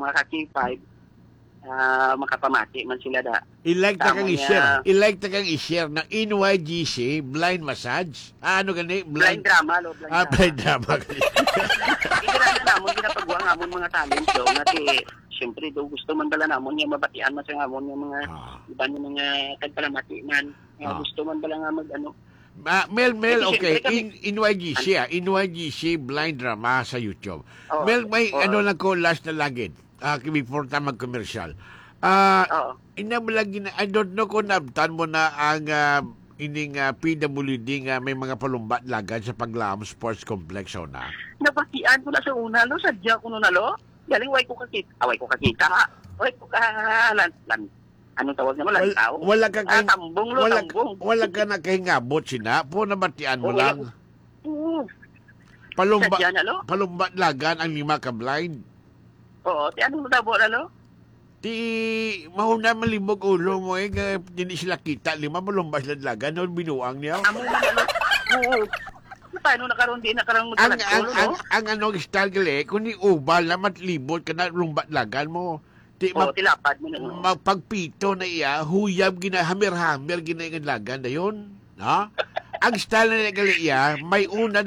mga ka-K5 makapamati man sila da. I-like ta kang i-share. I-like ta kang i-share ng NYGC blind massage. Ano gani? Blind drama, lo. Blind drama. Ikira na namon, ginapagawa nga amon mga talent show. Ngati, siyempre, do gusto man bala namon, yung mabatian man sa amon, yung mga, iba yung mga tagpalamati man. Gusto man bala nga mag-ano. Mel, okay. NYGC, NYGC blind drama sa YouTube. Mel, may ano lang ko last na lagid. Before tayo mag-commercial. Inamalagi na, I don't know kung nabtan mo na ang ining PWD nga may mga palumbat lagad sa Paglaom Sports Complex o na. Napakian ko na sa una, lo. Sadya ko na, lo. Galing, way ko kakita. Way ko anong tawag naman? Lantaw? Wala ka kay... tambong, lo. Tambong. Wala ka na kahingabot sina. Po nabatian mo lang. Sadya na, lo. Palumbat lagan ang 5 ka blind. Oo, anong natabo na, lo? Mahuna malibog ulo mo hindi sila kita. 5 malumbas ladlagan. Noon binuang niya. Amo na, lo. Oo. Paano nakaroon din? Ang anong style gali, kung ni ubal na matlibot ka na lumbat lagan mo. Tilapad mo na. Magpagpito na iya, huyab hammer gina lagan na yun. No? Ang style na gali iya, may una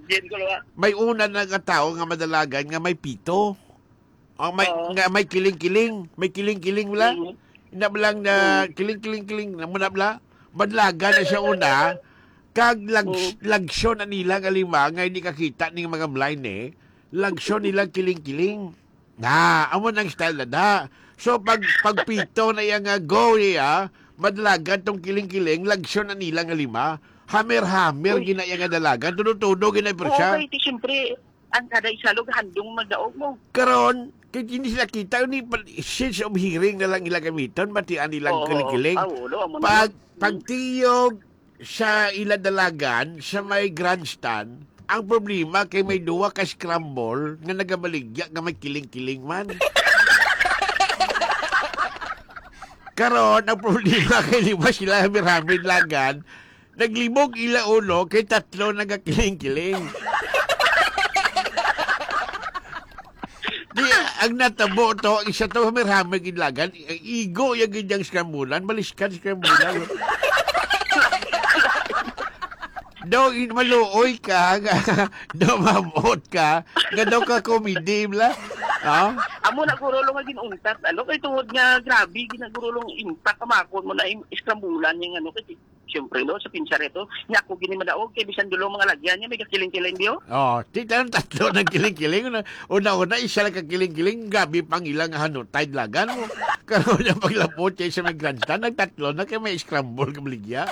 na tao nga madalagan nga may pito. May kiling-kiling. May kiling-kiling wala. Inabalang na kiling-kiling. Namunabla. Madlaga na siya una. Kag lagsyon na nila nga 5. Nga hindi kakita ng mga blind lagsyon nila kiling-kiling. Amo nang style na da. So, pagpito na yung go niya, madlaga tong kiling-kiling, lagsyon na nila nga 5. Hammer ginaya nga dalagan. Tudo ginaya po siya. Okay, siyempre, ang kada isalog, handong magdaog mo. Karon, kaya hindi sila kita, sense of hearing na lang ilang gamiton, batian nilang kiling-kiling. Pagtiyog sa ilang dalagan, sa may grandstand, ang problema kay may duwa ka scramble nga nagabaligya nga may kiling-kiling man. Karon, ang problema kay 5 sila hamir-hamir lagan, naglibog ila ulo kay 3 nagakiling-kiling. Ang natabo to, isa to hamir-hamir gidlagan, igo yung gidyang skrambulan, baliskan skrambulan. Daw maluoy ka, daw mamot ka, nga daw ka komedi bla. Amo na gurulong nga ginuntat. Kay tungod nga grabe ginagurulong impact kamakon mo na iskrambulan yung kasi siyempre lo sa pinsareto nya ko gini madaog kay bisan dulo mga lagyan niya may kakiling-kiling diyo. Titan 3 ng kiling-kiling una isa lang kakiling-kiling gabi pang ilang hanutay lagan mo. Karon yung paglapot kay sa may grandstand nag-3 na kay may scramble kabaligya.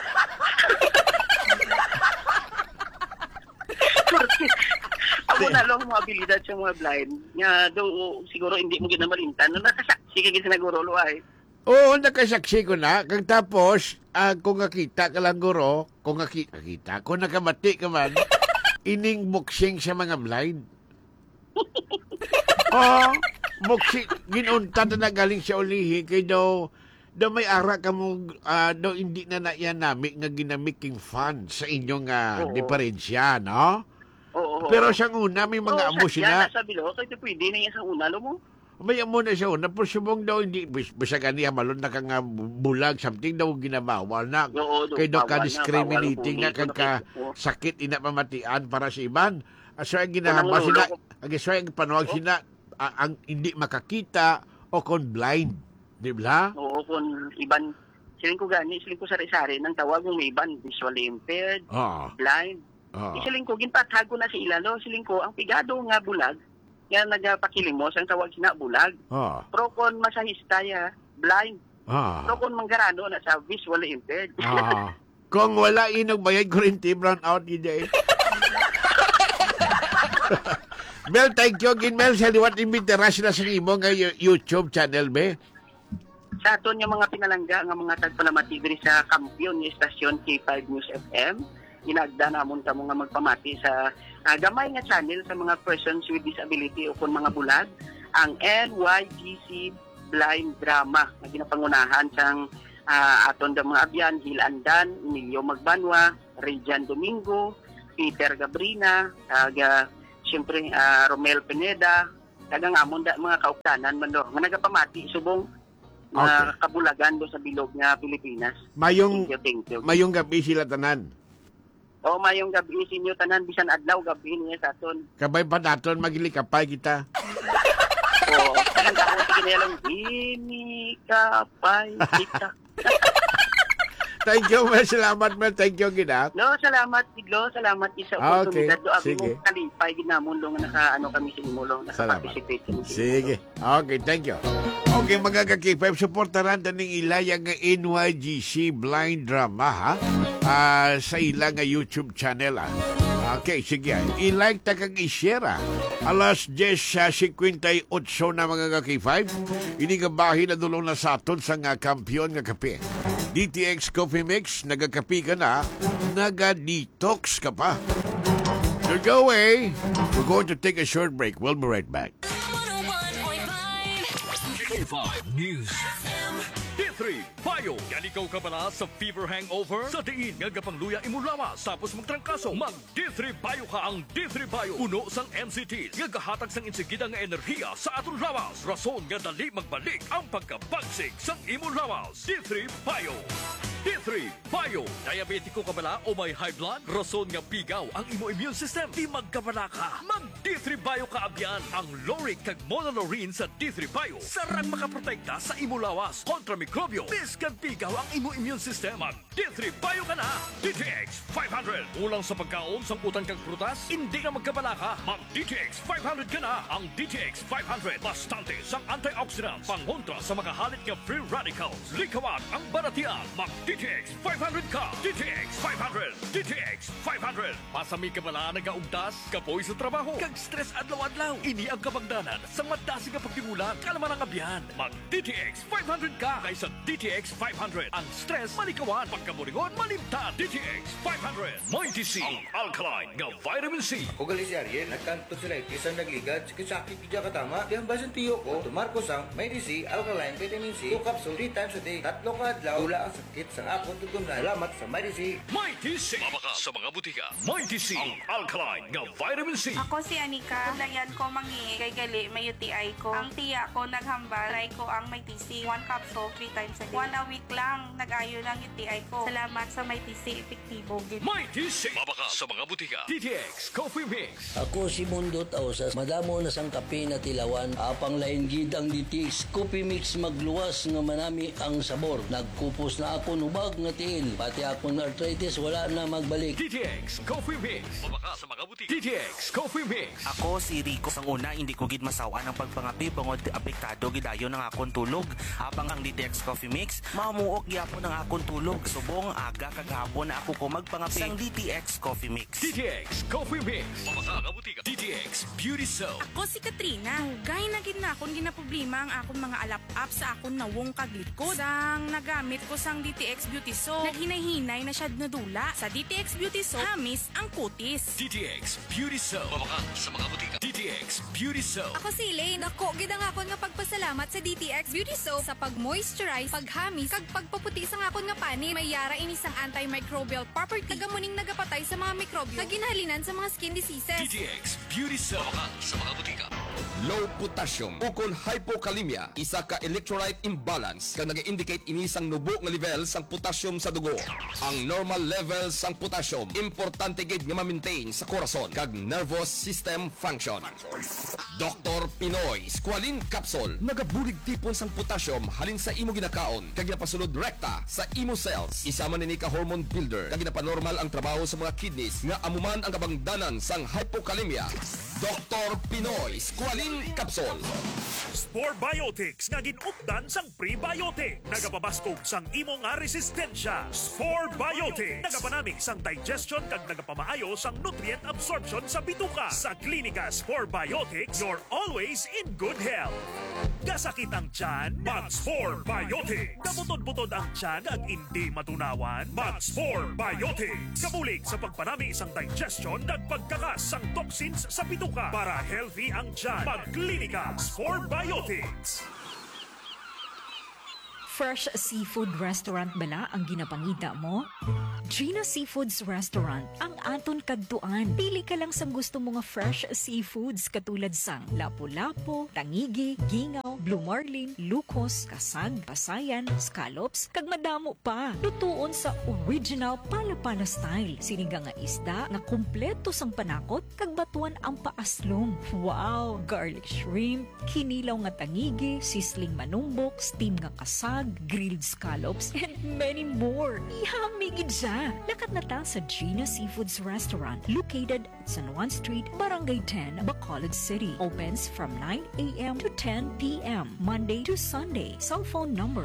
Ako na lang mga abilidad sa mga blind nga do siguro hindi mo ginamalintan nakasaksi kay ginagurolo ay. Oo, nakasaksi ko na. Kag tapos, kung nakita ka lang guro, kung nakita, kung nakamati ka man, ining boxing sa mga blind. Boxing, ginunta na galing sa ulihi, kay daw may ara ka mo, daw hindi na yan namin nga ginamiking fun sa inyong diferensya, no? Oo. Pero sa una, may mga amo sila. Sabi lo, kaya pwede na yan sa una, lo mo? May amo na siya una, pero subong daw hindi, basta kaniya malon na kang bulag, something daw ginabawal na. Kaya daw ka-discriminating na kang sakit ina pamatian para sa iban. So, ang ginahama sila, ang panuwag sila, ang hindi makakita o kon blind. Di ba? Oo, kung iban, siling ko sari-sari, nang tawag yung iban, visually impaired, blind. Siling ko, ginpatag ko na si ilalo, siling ko, ang pigado nga bulag, nga nagpakilimos, ang tawag sina bulag. Pero kung masahista blind. Pero kung manggarano na sa visually impaired. Kung wala inog bayad, kurinti, brown out, hindi. Mel, thank you again, Mel. Sa liwat imbiteras na sa imo nga YouTube channel, be. Sa aton yung mga pinalangga, nga mga tagpalamati sa kampiyon ni Estasyon K5 News FM, inagda namon ta mga magpamati sa gamay nga channel sa mga persons with disability o kung mga bulag, ang NYGC Blind Drama na ginapangunahan sang aton da mga abyan, Hil Andan, Emilio Magbanwa, Rejan Domingo, Peter Gabrina, siyempre Romel Pineda, Tagang amon da mga kauptanan man do. Nga nagapamati subong na kabulagan do sa bilog nga Pilipinas. Mayong Thank you. mayong gabi sila tanan. O mayong gabi sinyo tanan bisan adlaw gabi niya sa aton. Kabay pa naton magilikapay kita. O tanan ka ko kinelong ini kapay kita. Thank you, man. Salamat, man. Thank you, gina. No, salamat Iglo, salamat isa Okay, oportunidad do abi sige. mo kalipay ginamon do nga naka kami sa imulong Salamat. naka-participate kami. Sige. Okay, thank you. Okay, mga kakipay, supportaran taning ilayang nga NYGC Blind Drama, ha? Sa ilang nga YouTube channel, ha? Okay, sige. I-like ta kang i-share, ha? Alas 10:58 na mga kakipay. Ini nga bahin na dulong na sa aton sa nga kampiyon nga kape. DTX Coffee Mix, nagakapi ka na, naga-detox ka pa. So go away. We're going to take a short break. We'll be right back. 101.5 News D3 Payo. Yan ikaw ka pala sa fever hangover? Sa diin nga gapangluya imo lawas tapos magtrangkaso. Mag D3 Payo ka ang D3 Payo. Puno sang NCT nga gahatag sang insigida nga enerhiya sa aton lawas. Rason nga dali magbalik ang pagkabagsig sang imo lawas. D3 Payo. D3 Payo. Diabetiko ka bala o may high blood? Rason nga pigaw ang imo immune system. Di magkabala ka. Mag D3 Payo ka abyan. Ang Loric kag Monolorine sa D3 Payo. Sarang makaprotekta sa imo lawas kontra mikrobyo. Biskan pigaw ang imo immune system. Mag D3 Payo ka na. DTX 500. Ulang sa pagkaon sang utang kag prutas? Hindi ka magkabala ka. Mag DTX 500 ka na. Ang DTX 500 bastante sang antioxidants. Pangontra sa makahalit nga free radicals. Likawan ang baratian. Mag DTX 500 ka. DTX 500. DTX 500. Pasami ka bala nagaugdas, kapoy sa trabaho, kag stress adlaw-adlaw. Ini ang kabangdanan sa madasig nga pagtimulan, kalaman ang abyan. Mag DTX 500 ka kaysa DTX 500. Ang stress malikawan, pagkaburingon malimtan. DTX 500. May DC ang alkaline nga vitamin C. Ako gali si Ariel, nagkanto sila isang nagligad, sakit ka tama. Di ang basan tiyo ko, tumarkos ang may DC, alkaline, vitamin C, 2 capsule, 3 times a day, 3 ka adlaw, tula ang sakit sa akong tutunan. Salamat sa may DC. May DC. Mabaka sa mga butika. May DC ang alkaline nga vitamin C. Ako si Anika. Dayan ko mangi kay gali may UTI ko. Ang tiya ko naghambal, try ko ang may TC. 1 capsule 3 times a day. 1 a week lang nag-ayo ng UTI ko. Salamat sa may TC epektibo gid. May DC. Mabaka sa mga butika. DTX Coffee Mix. Ako si Mundo Tausas, madamo na sang kape na tilawan, apang lain gid ang DTX Coffee Mix magluwas nga manami ang sabor. Nagkupos na ako nubag nga tiil, pati akong arthritis wala na magbalik. DTX Coffee Mix. Mabaka sa mga butika. DTX Coffee Mix. Ako si Rico. Sang una, hindi ko gid masawa ng pagpangapi bangod apektado gidayo ng akong tulog. Habang ang DTX Coffee Mix, mamuok gyapon ng akong tulog. Subong aga kagahapon na ako ko magpangapi sang DTX Coffee Mix. DTX Coffee Mix. Mabaka sa butika. DTX Beauty Soap. Ako si Katrina. Hugay na gid na akong ginaproblema ang akong mga alap-up sa akong nawong kaglikod. Sang nagamit ko sang DTX Beauty Soap, naghinay-hinay na siya nadula. Sa DTX Beauty Soap, hamis ang kutis. DTX Beauty Soap. Mabaka sa mga butika. DTX Beauty Soap. Ako si Elaine. Ako, gid ang akon nga pagpasalamat sa DTX Beauty Soap sa pag-moisturize, paghamis, kag pagpaputi sa akon nga pani. May yara ini sang antimicrobial property. Tagamuning nagapatay sa mga mikrobyo. Kaginhalinan sa mga skin diseases. DTX Beauty Soap. Mabaka sa mga butika. Low potassium ukol hypokalemia, isa ka electrolyte imbalance kang nag-indicate inisang nubo nga level sang potassium sa dugo. Ang normal level sang potassium importante gid nga ma-maintain sa korason kag nervous system function. Dr. Pinoy Squalene Capsule nagabulig tipon sang potassium halin sa imo ginakaon kag ginapasulod rekta sa imo cells. Isa man ni ka hormone builder kag ginapanormal ang trabaho sa mga kidneys nga amuman ang kabangdanan sang hypokalemia. Dr. Pinoy Squalene Capsule. Spore Biotics nga ginupdan sang prebiotic. Nagapabaskog sang imo nga resistensya. Spore Biotics nagapanamig sang digestion kag nagapamaayo sang nutrient absorption sa bituka. Sa klinika Spore Biotics, you're always in good health. Gasakit ang tiyan, mag-Spore Biotics. Kabutod-butod ang tiyan ag hindi matunawan, mag-Spore Biotics. Kabulig sa pagpanami sang digestion kag pagkakas sang toxins sa bituka para healthy ang tiyan. Mag-klinika Spore Biotics. Fresh seafood restaurant bala ang ginapangita mo? Gina Seafoods Restaurant ang aton kadtuan. Pili ka lang sa gusto mo nga fresh seafoods katulad sang lapu-lapu, tangigi, gingaw, blue marlin, lukos, kasag, pasayan, scallops, kag madamo pa. Lutuon sa original pala-pala style. Sinigang nga isda na kumpleto sang panakot kag batuan ang paaslong. Wow! Garlic shrimp, kinilaw nga tangigi, sisling manumbok, steam nga kasag, grilled scallops, and many more. Yummy gid siya! Lakat na ta sa Gina Seafoods Restaurant located at San Juan Street, Barangay 10, Bacolod City. Opens from 9 a.m. to 10 p.m. Monday to Sunday. Cell phone number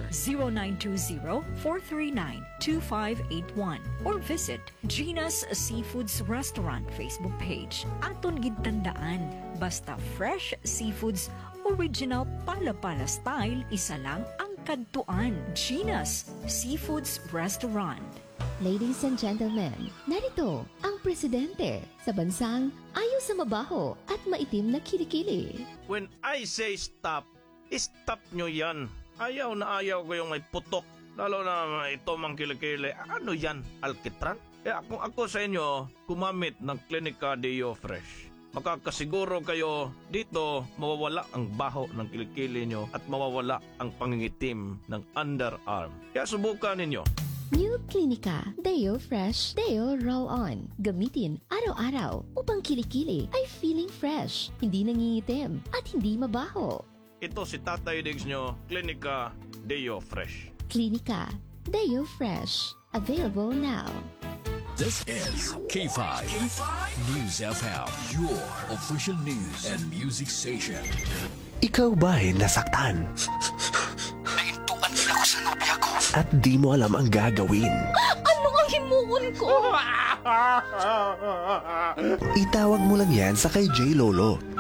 0920-439-2581 or visit Gina's Seafoods Restaurant Facebook page. Aton gid tandaan, basta fresh seafoods, original pala-pala style, isa lang ang kadtuan. Gina's Seafoods Restaurant. Ladies and gentlemen, narito ang presidente sa bansang ayaw sa mabaho at maitim na kilikili. When I say stop, stop nyo yan. Ayaw na ayaw ko yung may putok. Lalo na ito mang kilikili. Ano yan? Alkitran? Kung ako sa inyo, gumamit ng Clinica Deo Fresh. Makakasiguro kayo dito mawawala ang baho ng kilikili nyo at mawawala ang pangingitim ng underarm. Kaya subukan ninyo. New Clinica Deo Fresh Deo Roll-On. Gamitin araw-araw upang kilikili ay feeling fresh, hindi nangingitim at hindi mabaho. Ito si Tatay Diggs nyo, Clinica Deo Fresh. Clinica Deo Fresh. Available now. This is K5 News FM, your official news and music station. Ikaw ba'y nasaktan? Naintuan nila ko sa nobya ko. At di mo alam ang gagawin. Ano ang himuon ko? Itawag mo lang yan sa kay J. Lolo.